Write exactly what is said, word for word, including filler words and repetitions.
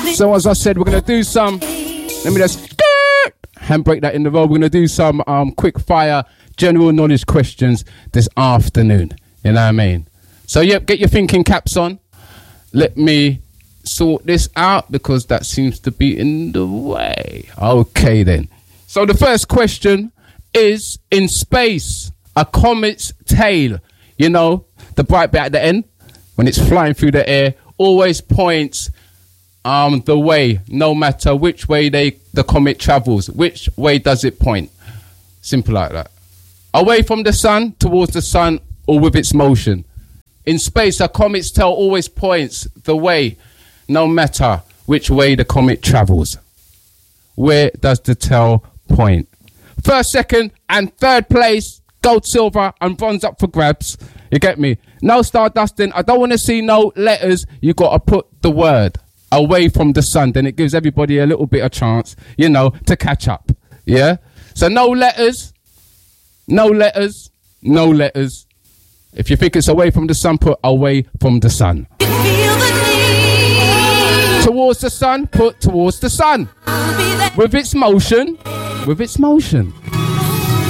So as I said, we're going to do some, let me just handbrake that in the road. We're going to do some um, quick fire general knowledge questions this afternoon. You know what I mean? So, yep, get your thinking caps on. Let me sort this out because that seems to be in the way. Okay, then. So the first question is, in space, a comet's tail, you know, the bright bit at the end, when it's flying through the air, always points um, the way, no matter which way they the comet travels. Which way does it point? Simple like that. Away from the sun, towards the sun, or with its motion. In space, a comet's tail always points the way, no matter which way the comet travels. Where does the tail point? First, second, and third place, gold, silver, and bronze up for grabs. You get me? No stardusting. I don't want to see no letters. You got to put the word away from the sun. Then it gives everybody a little bit of chance, you know, to catch up. Yeah? So no letters. No letters. No letters. If you think it's away from the sun, put away from the sun. Towards the sun, put towards the sun. With its motion. With its motion.